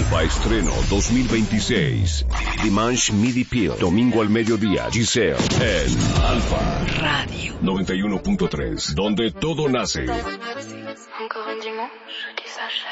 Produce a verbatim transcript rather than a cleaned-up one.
Alfa Estreno dos mil veintiséis. Dimanche Midi Peel. Domingo al mediodía. Giselle. En Alfa Radio noventa y uno punto tres. Donde todo nace.